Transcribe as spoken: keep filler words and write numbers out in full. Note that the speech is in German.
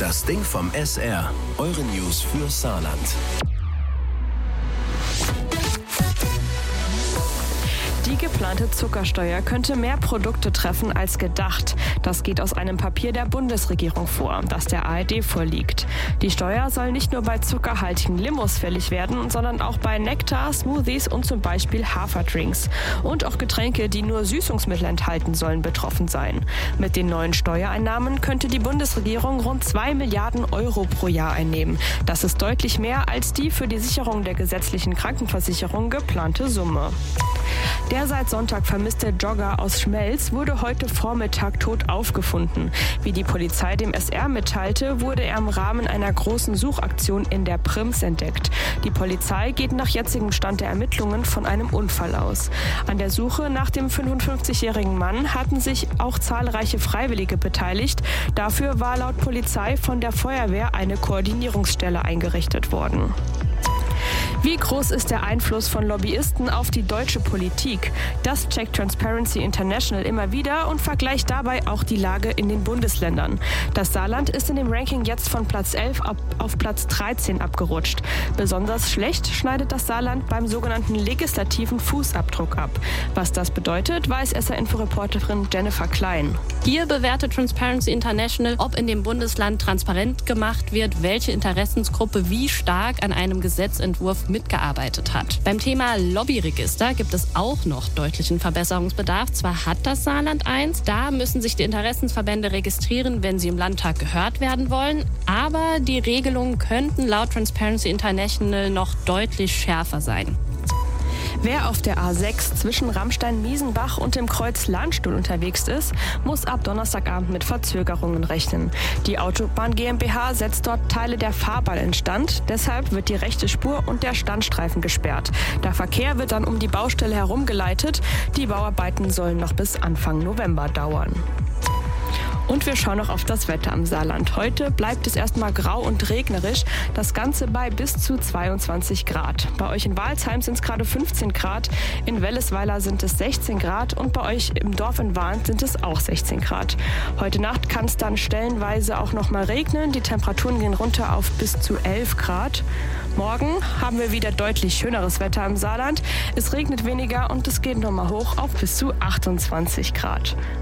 Das Ding vom S R. Eure News für Saarland. Die geplante Zuckersteuer könnte mehr Produkte treffen als gedacht. Das geht aus einem Papier der Bundesregierung vor, das der A R D vorliegt. Die Steuer soll nicht nur bei zuckerhaltigen Limos fällig werden, sondern auch bei Nektar, Smoothies und zum Beispiel Haferdrinks. Und auch Getränke, die nur Süßungsmittel enthalten, sollen betroffen sein. Mit den neuen Steuereinnahmen könnte die Bundesregierung rund zwei Milliarden Euro pro Jahr einnehmen. Das ist deutlich mehr als die für die Sicherung der gesetzlichen Krankenversicherung geplante Summe. Der seit Sonntag vermisste Jogger aus Schmelz wurde heute Vormittag tot aufgefunden. Wie die Polizei dem S R mitteilte, wurde er im Rahmen einer großen Suchaktion in der Prims entdeckt. Die Polizei geht nach jetzigem Stand der Ermittlungen von einem Unfall aus. An der Suche nach dem fünfundfünfzigjährigen Mann hatten sich auch zahlreiche Freiwillige beteiligt. Dafür war laut Polizei von der Feuerwehr eine Koordinierungsstelle eingerichtet worden. Wie groß ist der Einfluss von Lobbyisten auf die deutsche Politik? Das checkt Transparency International immer wieder und vergleicht dabei auch die Lage in den Bundesländern. Das Saarland ist in dem Ranking jetzt von Platz elf auf Platz dreizehn abgerutscht. Besonders schlecht schneidet das Saarland beim sogenannten legislativen Fußabdruck ab. Was das bedeutet, weiß S R-Inforeporterin Jennifer Klein. Hier bewertet Transparency International, ob in dem Bundesland transparent gemacht wird, welche Interessensgruppe wie stark an einem Gesetzentwurf mitgearbeitet hat. Beim Thema Lobbyregister gibt es auch noch deutlichen Verbesserungsbedarf. Zwar hat das Saarland eins, da müssen sich die Interessensverbände registrieren, wenn sie im Landtag gehört werden wollen, aber die Regelungen könnten laut Transparency International noch deutlich schärfer sein. Wer auf der A sechs zwischen Ramstein-Miesenbach und dem Kreuz Lahnstuhl unterwegs ist, muss ab Donnerstagabend mit Verzögerungen rechnen. Die Autobahn GmbH setzt dort Teile der Fahrbahn instand. Deshalb wird die rechte Spur und der Standstreifen gesperrt. Der Verkehr wird dann um die Baustelle herumgeleitet. Die Bauarbeiten sollen noch bis Anfang November dauern. Und wir schauen noch auf das Wetter am Saarland. Heute bleibt es erstmal grau und regnerisch, das Ganze bei bis zu zweiundzwanzig Grad. Bei euch in Walsheim sind es gerade fünfzehn Grad, in Wellesweiler sind es sechzehn Grad und bei euch im Dorf in Warnt sind es auch sechzehn Grad. Heute Nacht kann es dann stellenweise auch noch mal regnen, die Temperaturen gehen runter auf bis zu elf Grad. Morgen haben wir wieder deutlich schöneres Wetter im Saarland. Es regnet weniger und es geht nochmal hoch auf bis zu achtundzwanzig Grad.